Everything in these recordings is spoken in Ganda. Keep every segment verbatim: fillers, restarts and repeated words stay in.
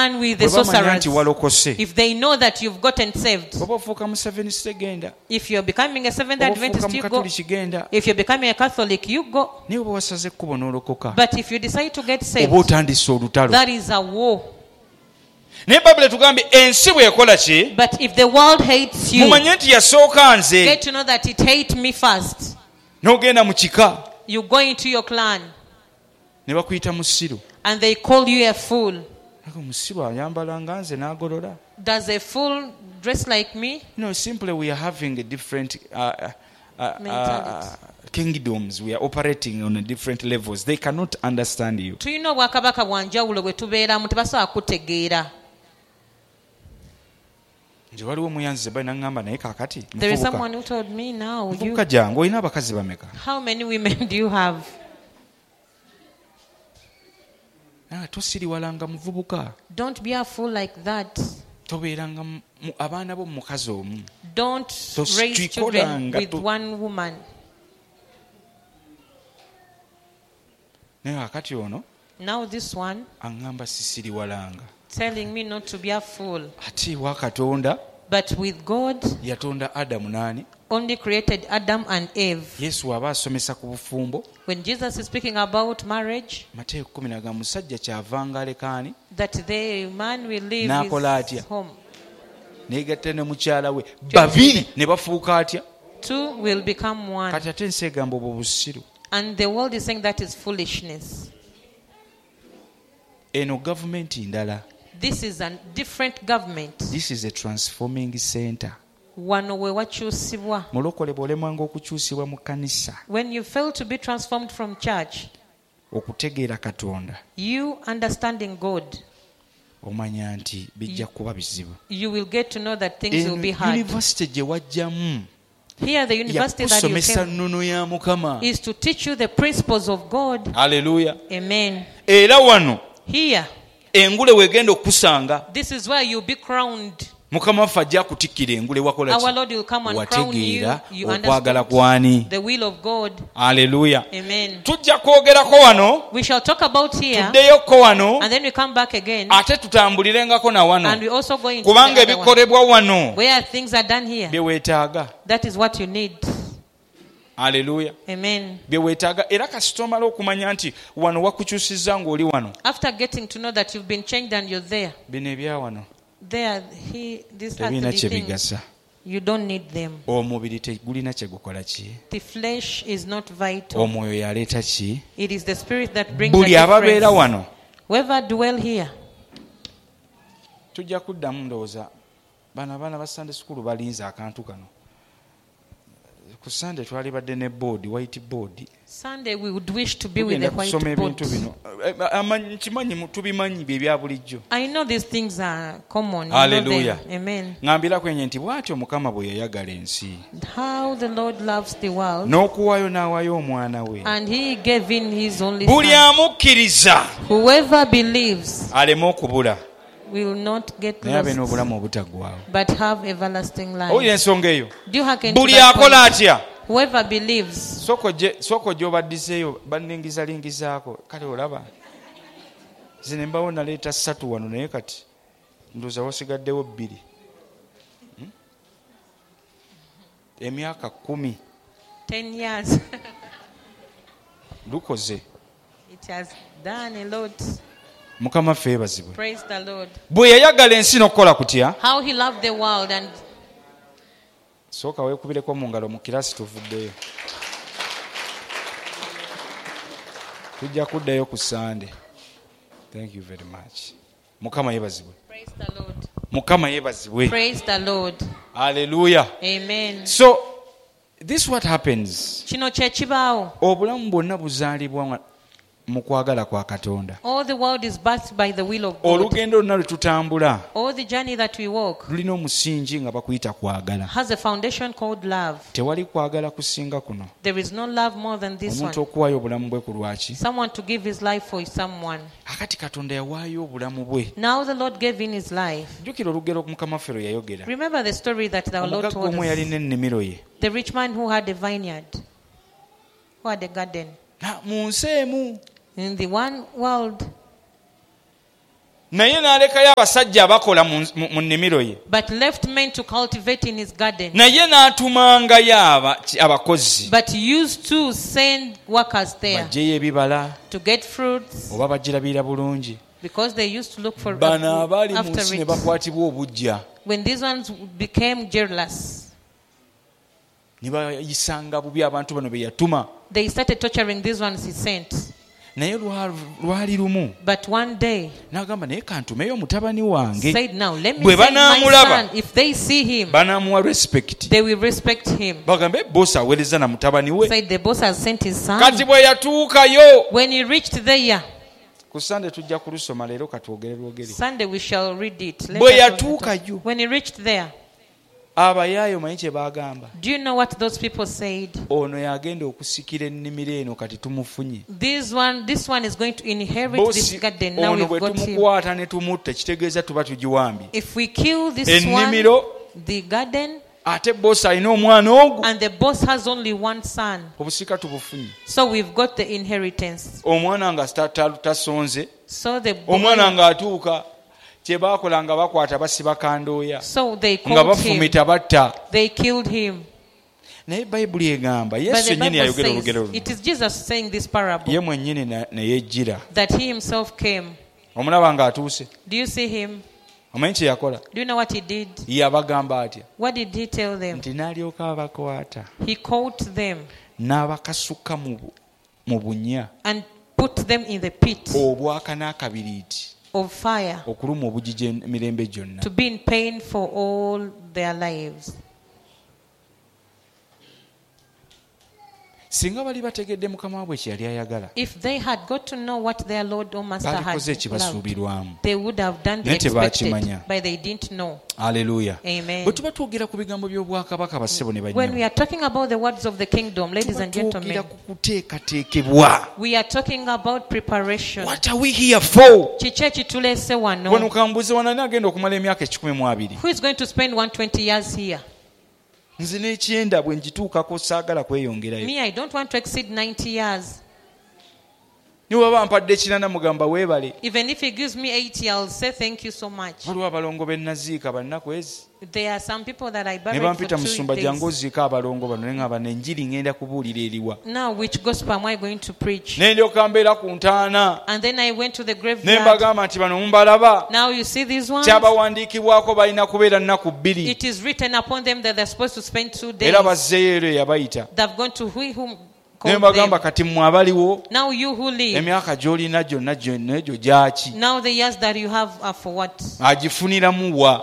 man with the sorcerers, if they know that you've gotten saved, if you're becoming a Seventh Adventist, you go. If you're becoming a Catholic, you go. But if you decide to get saved, that is a war. But if the world hates you, get to know that it hates me first. You go into your clan and they call you a fool. Does a fool dress like me? No, simply we are having a different uh, uh, uh, kingdoms. We are operating on a different levels. They cannot understand you. Do you know bwakabaka bwanjawulo bwe tubeeramu tebasobola kutegeera? There is someone who told me now, you, how many women do you have? Don't be a fool like that. Don't raise children with one woman. Now this one telling me not to be a fool. But with God, only created Adam and Eve. When Jesus is speaking about marriage, that the man will leave his home, two will become one. And the world is saying that is foolishness. This is a different government. This is a transforming center. When you fail to be transformed from church, you understanding God, you, you will get to know that things will be hard. Here the university that you came is to teach you the principles of God. Hallelujah. Amen. Here, this is where you'll be crowned. Our Lord will come and crown you. You understand the will of God. Hallelujah. Amen. We We shall talk about here, and then we come back again, and we also go into the other one, where things are done here. That is what you need. Hallelujah. Amen. After getting to know that you've been changed and you're there, there, he, these are the things. You don't need them. The flesh is not vital. It is the spirit that brings the difference. Whoever dwell here. Sunday twali badde ne board, white board. Sunday we would wish to be with the white board. I know these things are common. Hallelujah. Amen. Ngambira kwenye nti bwatyo Mukama bwe yayagala ensi. How the Lord loves the world. N'okuwaayo n'awaayo omwana we. And he gave in his only Buli son. amukkiriza. Whoever believes aleme okubula. will not get lost, but have everlasting life. Do you hearken to that point? Whoever believes. Soko gy'obaddiseeyo banningizalingizaako kale olaba zine mbawo naleeta ssatu wano naye kati ndowooza wasigaddewo bbiri. Emyaka kumi. Ten years. Lukoze. It has done a lot. Mukama ffe bazibwe. Praise the Lord. Bwe yayagala ensi n'okukola kutya. How he loved the world and sooka weekubireko mu ngalo mu kirasi tuvuddeyo. Tujja kuddayo ku Sunday. Thank you very much. Mukama yebazibwe. Praise the Lord. Mukama yebazibwe. Praise the Lord. Hallelujah. Amen. So this what happens. Kino kye kibaawo. Obulamu bwonna buzaalibwa mu kwagala kwa Katonda. All the world is birthed by the will of God. Olugendo lonna lwe tutambula. All the journey that we walk lulina omusingi nga bakuyita kwagala. has a foundation called love. Tewali kwagala kusinga kuno. There is no love more than this Omuntu one. okuwaayo obulamu bwe ku lwaki. Someone to give his life for someone. Akati Katonda yawaayo obulamu bwe. Now the Lord gave in his life. Jjukira olugero Mukama ffe lwe yayogera. Remember the story that the Lord told omugagga omu yalina us. ennimiro ye. The rich man who had a vineyard, who had a garden. Na mu nsi emu. In the one world, naye n'alekayo abasajja abakola mu nnimiro ye. But left men to cultivate in his garden. Naye n'atumangayo abakozi. But used to send workers there. Baggyeyo ebibala. To get fruits. Oba bagirabira bulungi. Because they used to look for bano abali mu nsi ne bakwatibwa obujja. When these ones became jealous, ne bayisanga bubi abantu bano be yatuma. They started torturing these ones he sent. Naye lwali lumu. But one day, n'agamba naye kantumeyo mutabani wange. Said, now let me send my son. If they see him, banamuwa respect. They will respect him. Bagambe boss aweereza na mutabani we. Said the boss has sent his son. Kati bwe yatuukayo. When he reached there, ku Sunday tujja kulusoma leero katwogere lwogere. Sunday we shall read it. Bwe yatuukayo. When he reached there, abayaayo manyi kye baagamba. Do you know what those people said? Ono yagenda okusikira ennimiro eno kati tumufunye. This one, this one is going to inherit Bosi, this garden. Now we've got him. Ono bwe tumukwata ne tumutta kitegeeza tuba tugiwambye. If we kill this ennimiro, one, the garden, ate boss alina omwana ogwo. And the boss has only one son. Obusika tubufunye. So we've got the inheritance. Omwana nga tasonze. So the boy, omwana nga atuuka. Kyebakolanga bakwata basiba kandooya. So they called him. They killed him. Naye Bayibuli egamba Yesu yennyini yayogera olugero luno. It is Jesus saying this parable. Ye mwennyini ne yejjira. That he himself came. Omulaba ng'atuuse. Do you see him? Omanyi kye yakola? Do you know what he did? Yabagamba atya? What did he tell them? Nti n'alyoka abakwata. He caught them. N'abakasuka mu bunnya. And put them in the pit. Obwaka n'akabiriiti. Of fire, to be in pain for all their lives. If they had got to know what their Lord or Master had loved, they would have done the expected, but they didn't know. Hallelujah. Amen. When we are talking about the words of the kingdom, ladies and gentlemen, we are talking about preparation. What are we here for? Who is going to spend one hundred twenty years here? Nze n'ekyenda bwe njituukako saagala kweyongerayo. Me, I don't want to exceed ninety years. Niwe bampadde kinana mugamba weebale. Even if he gives me eighty, I'll say thank you so much. Waliwo abalongo be naziika bannaku ezi. There are some people that I buried for two days. Ne bampita musumba jangu oziika abalongo bano ne ngamba n'enjiri ngenda kubuulira eriwa. Now which gospel am I going to preach? Ne ndyoka mbeera ku ntaana. And then I went to the graveyard. Ne mbagamba nti bano mumbalaba. Now you see these ones. Kyabawandiikibwako balina kubeera nnaku bbiri. It is written upon them that they're supposed to spend two days. Era bazzeeyo ero yabayita. They've gone to whom nembagamba kati mmwe abaliwo emyaka gy'olina gyonna negyo gyaki agifuniramu wa?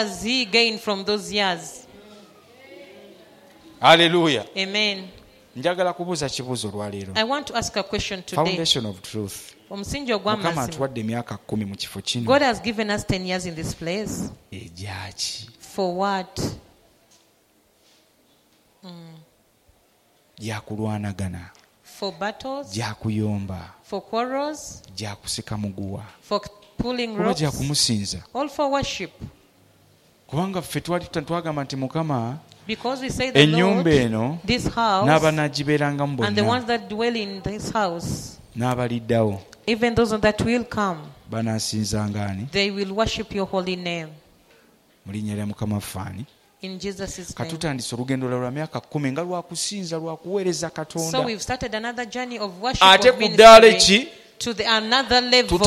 Hallelujah. Amen. Njagala kubuuza kibuuzo olwaleero. Foundation of truth. Mukama atuwadde emyaka kumi mu kifo kino. God has given us ten years in this place. Egyaki? For what? Gyakulwanagana. For battles. Gyakuyomba. For quarrels. Gyakusika muguwa. For pulling ropes. Gyakumusinza. All for worship. Kubanga ffe twali twagamba nti Mukama because we say the Lord, this house, and the ones that dwell in this house, even those that will come, they will worship your holy name. In Jesus' name. So we've started another journey of worship of ministry to the another level.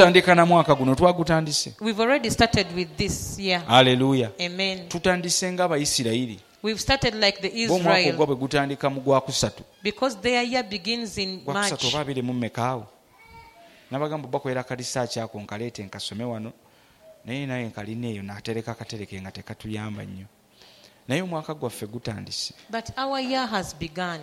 We've already started with this year. Hallelujah. Amen. We've started like the Israel. Because their year begins in March. Nabagamba bakwera kalisaaki ako nkaleete nkasome wano naye naye nkalina eyo n'atereka akatereke nga tekatuyamba nnyo naye omwaka gwaffe gutandise. But our year has begun.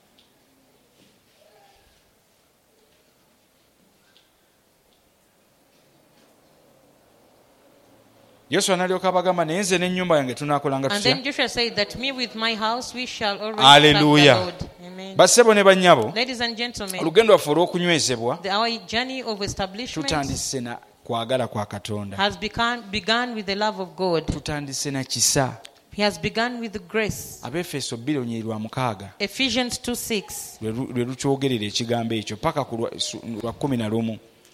Joshua n'alyoka abagamba naye nze n'ennyumba yange tunaakolanga tutya. And then Joshua said that me with my house we shall always serve the Lord. Amen. Bassebo ne bannyabo. Ladies and gentlemen. Olugendo lwaffe olw'okunywezebwa. Our journey of establishment. Tutandise na kwagala kwa Katonda. Has begun begun with the love of God. Tutandise na kisa. He has begun with the grace. Abefeso bbiri onyeri mukaaga. Ephesians two six. Lwe lukyogerera ekigambo ekyo paka ku lwa kumi na lumu.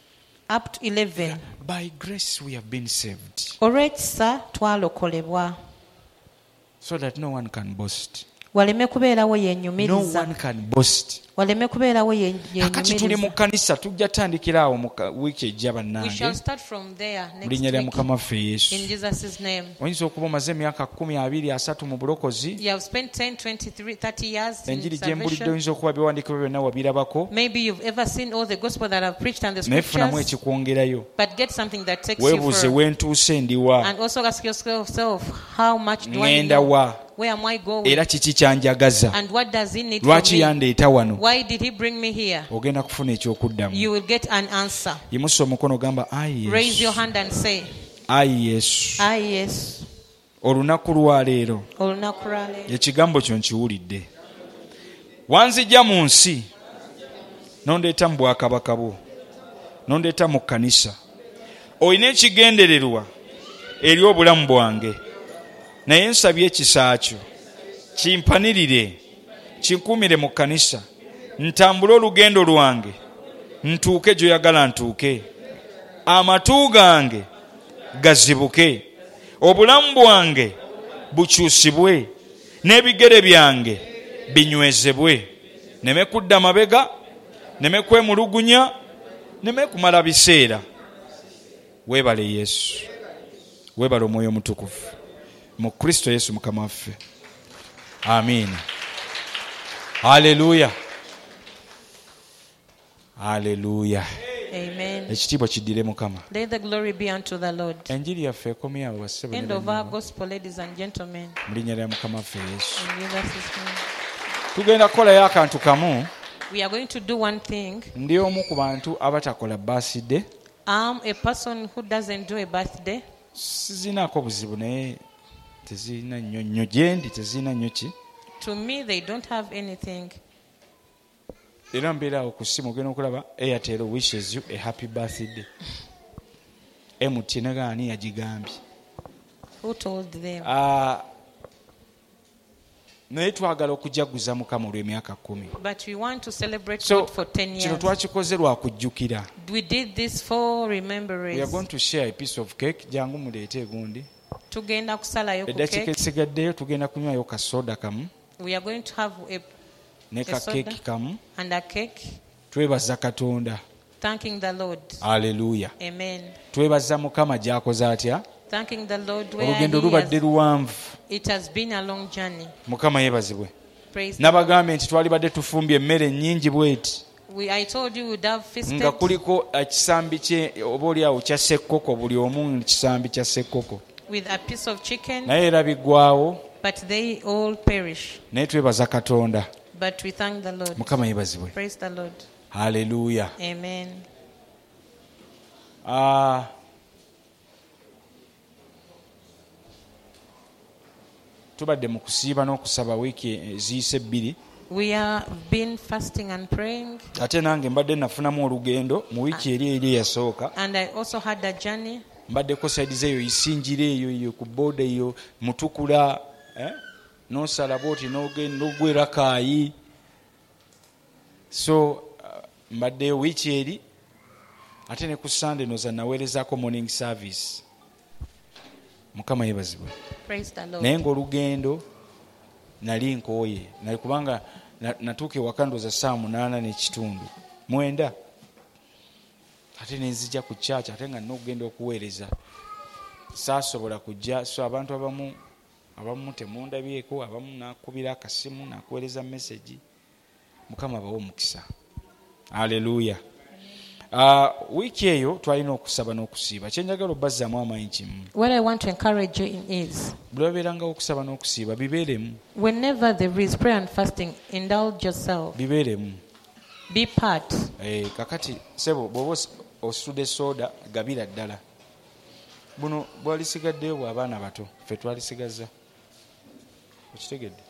up to eleven. By grace we have been saved. Olw'ekisa twalokolebwa. So that no one can boast. Waleme kubeerawo No yennyumiriza. one can boast. Waleme kubeerawo Akati tuli mu yennyumiriza. kanisa tujja tandikirawo mu wiiki ejja We shall bannange. start from there Mu next linnya lya week Mukama waffe Yesu. in Jesus' name. Oyinza okuba omaze emyaka kumi abiri asatu mu bulokozi. You have spent ten, twenty-three, thirty years in Enjiri gye mbulidde salvation. oyinza okuba byewandiikibwa byonna wabirabako. Maybe you've ever seen all the gospel that I've preached and the Naye funamu scriptures, ekikwongerayo. but get something that takes you Weebuuze further. wentuuse ndiwa. And also ask yourself, how much do I Ngenda know? wa. Where am I going? Era kiki kyanjagaza. And what does he need from Lwaki me? yandeeta wano? Why did he bring me here? Ogenda kufuna ekyokuddamu. You will get an answer. Yimusa omukono gamba ayi Raise your Yesu. hand and say, Ayi Yesu. ah yes. Olunaku lwa leero Olunaku lwa leero. ekigambo kyo nkiwulidde. Wanzijja mu nsi nondeeta mu bwakabaka bwo, nondeeta mu kkanisa. Olina ekigendererwa eri obulamu bwange, naye nsabye ekisa kyo kimpanirire, kinkuumire mu kkanisa, ntambule olugendo lwange, ntuuke gy'oyagala ntuuke, amatu gange gazibuke, obulamu bwange bukyusibwe, n'ebigere byange binywezebwe, neme kudda mabega, neme kwemulugunya, neme kumala biseera. Weebale Yesu, weebale Omwoyo Mutukuvu mu Kristo Yesu Mukama waffe. Amiina. Haleluya. Haleluya. Amen. Ekitiibwa kiddire Mukama. Let the glory be unto the Lord. Enjiri yaffe ekomyawo bassebo. End of our gospel, ladies and gentlemen. Mu linnya lya Mukama waffe Yesu. In Jesus' name. Tugenda kukolayo akantu kamu. We are going to do one thing. Ndi omu ku bantu abatakola birthday. I'm a person who doesn't do a birthday. Sizinaako buzibu naye tezirina nnyo nnyo gye ndi tezirina nnyo ki. To me, they don't have anything. Era mbeerawo ku ssimu ogenda okulaba Airtel wishes you a happy birthday. M T N gaani yagigambye. Who told them? Ah, naye twagala okujaguza Mukama olw'emyaka kumi. But we want to celebrate So, God for ten kino years. twakikoze lwa kujjukira. We did this for We are remembrance. going to share a piece of cake. Jangu muleete egundi. Tugenda kusalayo ku Eddakiika cake. esigaddeyo tugenda kunywayo ka soda kamu We are going to have a, ne a ka soda keeki kamu. and a cake, Twebaza Katonda. thanking the Lord. Haleluya. Amen. Twebaza Mukama gy'akoze atya. Thanking the Lord where Olugendo he lubadde has, luwanvu. it has been a long journey. Mukama yeebazibwe. Praise the Lord. Nabagambye nti twalibadde tufumbye emmere nnyingi bweti We, I told you we'd have feasted nga kuliko ekisambi kye oba oliawo kya ssekkoko, buli omu kisambi kya ssekkoko, with a piece of chicken, naye era biggwawo. but they all perish. Naye twebaza Katonda. But we thank the Lord. Mukama yeebazibwe. Praise the Lord. Haleluya. Amen. Ah, tubadde mu kusiiba n'okusaba wiiki eziyise bbiri. We have been fasting and praying, Ate nange mbadde nafunamu olugendo mu wiiki eri eri eyasooka. and I also had a journey. Mbaddeko saidize eyo isinjira eyo eyo ku booda eyo Mutukula, eh? N'osala bwoti n'ogenda n'ogwera Kaayi. So uh, mbaddeyo wiiki eri ate ne ku Sunday noza naweerezaako morning service. Mukama yeebazibwe. Praise the Lord. Naye ng'olugendo nali nkooye nali kubanga natuuka ewaka ndooza saa munaana n'ekitundu mwenda, ate nenzija ku kyaki ate nga n'okugenda okuweereza saasobola kujja. So abantu abamu abamu temundabyeko, abamu nakubira akasimu nakuweereza message. Mukama abawe omukisa. Haleluya. Uh, wiiki eyo twalina okusaba n'okusiiba. Kyenjagala obbazaamu amaanyi kimu. What I want to encourage you in is, Bwe babeerangawo okusaba n'okusiiba bibeeremu. whenever there is prayer and fasting, indulge yourself. Bibeeremu. Be part. Eh, kakati sebo bw'oba ositudde soda gabira ddala. Buno bwalisigaddeyo bw'abaana bato ffe twalisigaza. Okitegedde?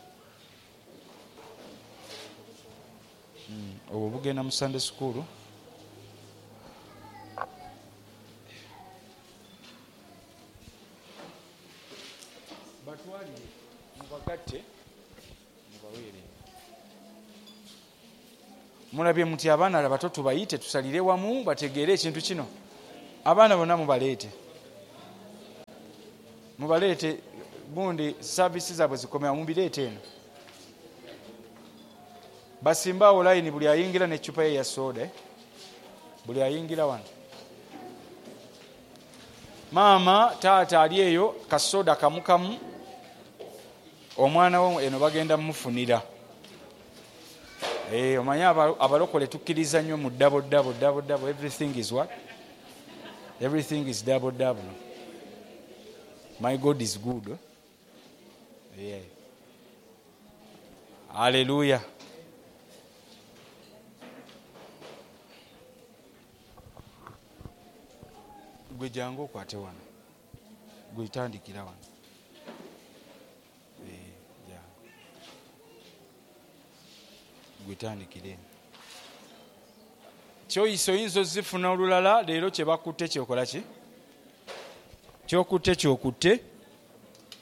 Mm, obwo bugenda mu Sunday school. Batwalire mubagatte mubaweere. Mulabye muti abaana abato tubayite tusalire wamu bategeere ekintu kino. abaana bonna mubaleete mubaleete gundi saavisi zaabwe zikomera mubireete eno basimbaawo layini buli ayingira n'eccupa ye ya soda eh? buli ayingira wano maama taata ali eyo kasoda kamukamu omwana wo eno bagenda mumufunira eh omanya abalokole tukkiriza nnyo mu double double double double everything is what everything is double double my God is good yeah hallelujah gwe jangu okwate wano gwe tandikira wano eh ja gwe tandikire kyoyiso yinzo zifuna olulala leero kye bakutte kyokola ki kyokutte kyokutte